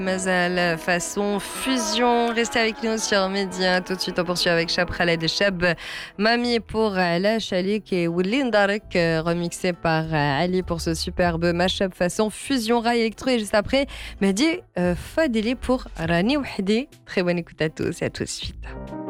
Mazal façon fusion, restez avec nous sur Média. Tout de suite, on poursuit avec Chab Khaled et Chab Mami pour la Chalik et Willin Darek, remixé par Ali pour ce superbe mashup façon fusion rail électro. Et juste après, Mehdi Fadili pour Rani Wahdi. Très bonne écoute à tous et à tout de suite.